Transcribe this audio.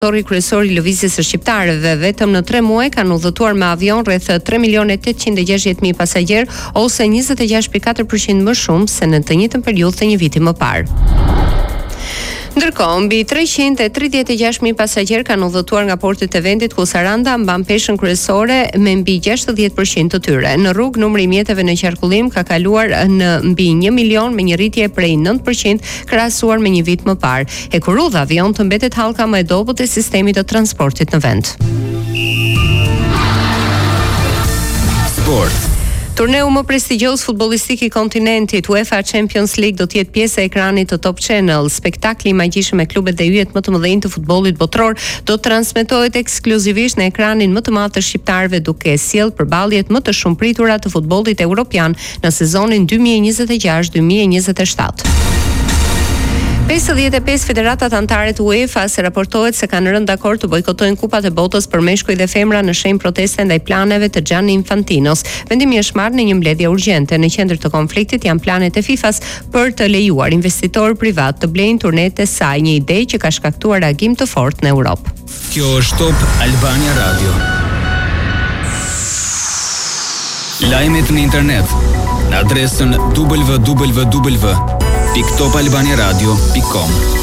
Organizatori kryesor i lëvizjes së shqiptarëve vetëm në 3 muaj kanë udhëtuar me avion rreth 3.860.000 pasagjerë ose 26.4% më shumë se në të njëjtën periudhë të një viti më parë. Ndërkohë, mbi 336.000 pasagjerë kanë udhëtuar nga portet e vendit ku Saranda mban peshën kryesore me mbi 60% të tyre. Në rrugë, numri i mjeteve në qarkullim ka kaluar në mbi 1 milion me një rritje prej 9% krahasuar me një vit më parë. E kur udhë avion të mbetet hallka më e dobët e sistemit të transportit në vend. Sport. Turneu më prestigjos futbollistik i kontinentit, UEFA Champions League, do të jetë pjesë e ekranit të Top Channel. Spektakli i magjishëm me klubet dhe yjet më të mëdhenj të futbollit botror do të transmetohet ekskluzivisht në ekranin më të madh të shqiptarëve, duke sjellë përballjet më të shumëpritura të futbollit evropian në sezonin 2026-2027. 55 federatat antare të UEFA se raportohet se kanë rënë dakord të bojkotojnë Kupat e Botës për meshkuj dhe femra në shenjë proteste ndaj planeve të Gianni Infantinos. Vendimi është marrë në një mbledhje urgjente. Në qendër të konfliktit janë planet e FIFA-s për të lejuar investitorë privat të blejnë turnet e saj, një ide që ka shkaktuar reagim të fortë në Europë. Kjo është Top Albania Radio. Lajmet në internet në adresën www.topalbaniaradio.com